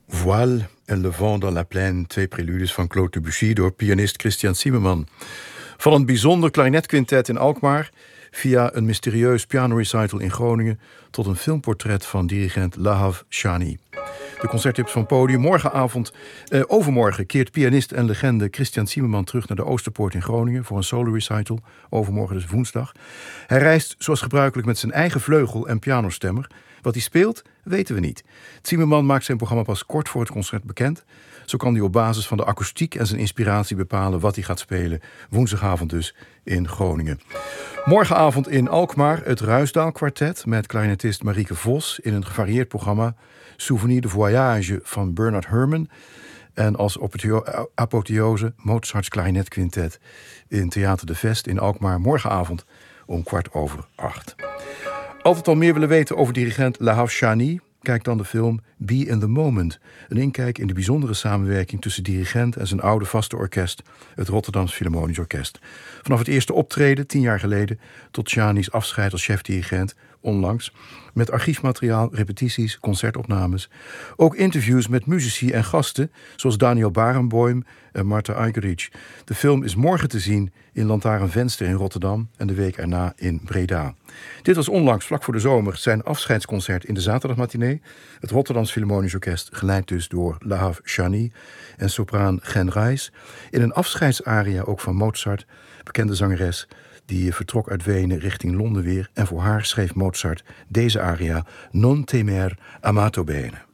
Voile en Le Vent dans la Plaine, twee preludes van Claude Debussy door pianist Christian Zimmermann. Van een bijzonder klarinetquintet in Alkmaar, via een mysterieus pianorecital in Groningen, tot een filmportret van dirigent Lahav Shani. De concerttips van Podium. Overmorgen keert pianist en legende Christian Zimmermann terug naar de Oosterpoort in Groningen voor een solo recital. Overmorgen, dus woensdag. Hij reist zoals gebruikelijk met zijn eigen vleugel en pianostemmer. Wat hij speelt, weten we niet. Zimmermann maakt zijn programma pas kort voor het concert bekend. Zo kan hij op basis van de akoestiek en zijn inspiratie bepalen wat hij gaat spelen. Woensdagavond dus in Groningen. Morgenavond in Alkmaar het Ruisdaal Kwartet met clarinetist Marieke Vos in een gevarieerd programma Souvenir de Voyage van Bernard Herrmann. En als apotheose Mozarts klarinetquintet in Theater de Vest in Alkmaar morgenavond om 7:15. Altijd al meer willen weten over dirigent Lahav Shani? Kijk dan de film Be in the Moment. Een inkijk in de bijzondere samenwerking tussen dirigent en zijn oude vaste orkest, het Rotterdams Philharmonisch Orkest. Vanaf het eerste optreden, 10 jaar geleden, tot Shani's afscheid als chefdirigent, onlangs. Met archiefmateriaal, repetities, concertopnames. Ook interviews met muzici en gasten, zoals Daniel Barenboim en Marta Ajgeric. De film is morgen te zien in Lantaarnvenster in Rotterdam en de week erna in Breda. Dit was onlangs, vlak voor de zomer, zijn afscheidsconcert in de zaterdagmatinee. Het Rotterdams Philharmonisch Orkest, geleid dus door Lahav Shani en sopraan Gen Reis. In een afscheidsaria ook van Mozart, bekende zangeres, die vertrok uit Wenen richting Londen weer. En voor haar schreef Mozart deze aria Non temer amato bene.